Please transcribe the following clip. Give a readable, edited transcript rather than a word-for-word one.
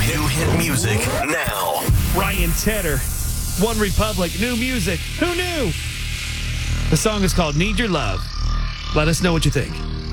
New hit music now. Ryan Tedder, One Republic, new music. Who knew? The song is called Need Your Love. Let us know what you think.